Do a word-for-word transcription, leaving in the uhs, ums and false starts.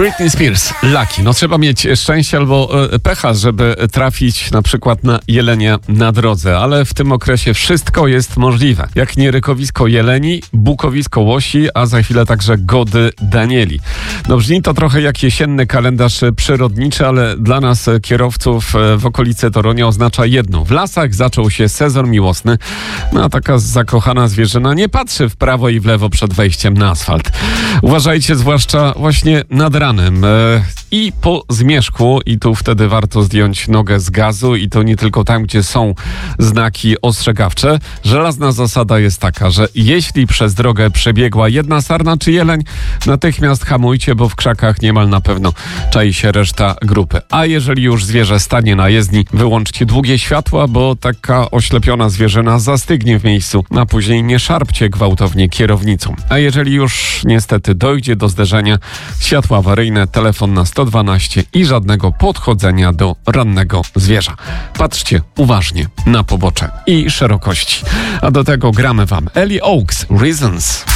Britney Spears, Lucky. No trzeba mieć szczęście albo e, pecha, żeby trafić na przykład na jelenia na drodze, ale w tym okresie wszystko jest możliwe. Jak nie rykowisko jeleni, bukowisko łosi, a za chwilę także gody danieli. No brzmi to trochę jak jesienny kalendarz przyrodniczy, ale dla nas kierowców w okolicy Torunia oznacza jedno. W lasach zaczął się sezon miłosny, no a taka zakochana zwierzyna nie patrzy w prawo i w lewo przed wejściem na asfalt. Uważajcie zwłaszcza właśnie nad ranem e, i po zmierzchu, i tu wtedy warto zdjąć nogę z gazu, i to nie tylko tam, gdzie są znaki ostrzegawcze. Żelazna zasada jest taka, że jeśli przez drogę przebiegła jedna sarna czy jeleń, natychmiast hamujcie, bo w krzakach niemal na pewno czai się reszta grupy. A jeżeli już zwierzę stanie na jezdni, wyłączcie długie światła, bo taka oślepiona zwierzyna zastygnie w miejscu, a później nie szarpcie gwałtownie kierownicą. A jeżeli już niestety dojdzie do zderzenia, światła awaryjne, telefon na sto dwanaście i żadnego podchodzenia do rannego zwierza. Patrzcie uważnie na pobocze i szerokości. A do tego gramy wam Ellie Oaks, Reasons.